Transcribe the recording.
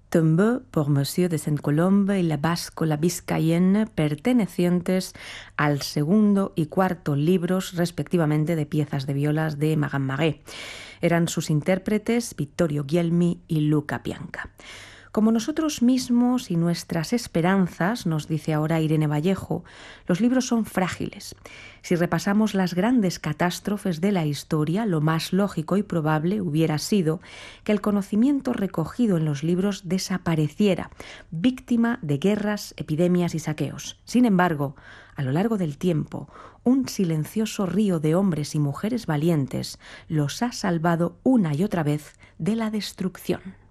Tombeau por Monsieur de Saint-Colombe y la Basco la Biscayenne, pertenecientes al segundo y cuarto libros, respectivamente, de piezas de violas de Magan Magué. Eran sus intérpretes Vittorio Guelmi y Luca Bianca. Como nosotros mismos y nuestras esperanzas, nos dice ahora Irene Vallejo, los libros son frágiles. Si repasamos las grandes catástrofes de la historia, lo más lógico y probable hubiera sido que el conocimiento recogido en los libros desapareciera, víctima de guerras, epidemias y saqueos. Sin embargo, a lo largo del tiempo, un silencioso río de hombres y mujeres valientes los ha salvado una y otra vez de la destrucción.